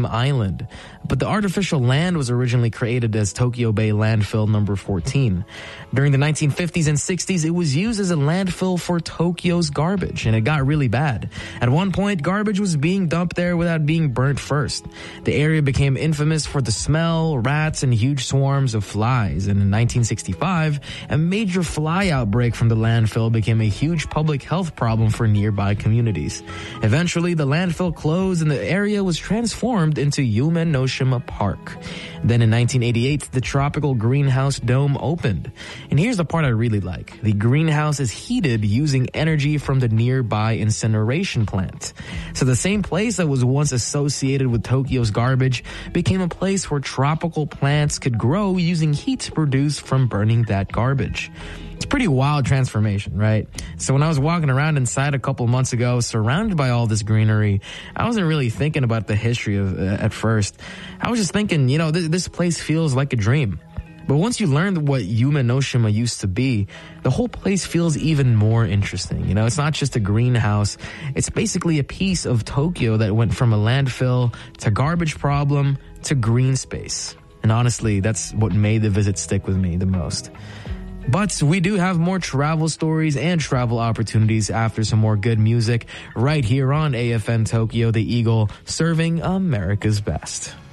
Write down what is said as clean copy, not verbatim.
Island. But the artificial land was originally created as Tokyo Bay Landfill number 14. During the 1950s and 60s, it was used as a landfill for Tokyo's garbage, and it got really bad. At one point, garbage was being dumped there without being burnt first. The area became infamous for the smell, rats, and huge swarms of flies. And in 1965, a major fly outbreak from the landfill became a huge public health problem for nearby communities. Eventually, the landfill closed and the area was transformed into Yume Noshima Park. Then in 1988, the tropical greenhouse dome opened. And here's the part I really like. The greenhouse is heated using energy from the nearby incineration plant. So the same place that was once associated with Tokyo's garbage became a place where tropical plants could grow using heat produced from burning that garbage. It's a pretty wild transformation, right? So when I was walking around inside a couple months ago, surrounded by all this greenery, I wasn't really thinking about the history of at first. I was just thinking, this place feels like a dream. But once you learn what Yume Noshima used to be, the whole place feels even more interesting. It's not just a greenhouse. It's basically a piece of Tokyo that went from a landfill to garbage problem to green space. And honestly, that's what made the visit stick with me the most. But we do have more travel stories and travel opportunities after some more good music right here on AFN Tokyo, the Eagle, serving America's best.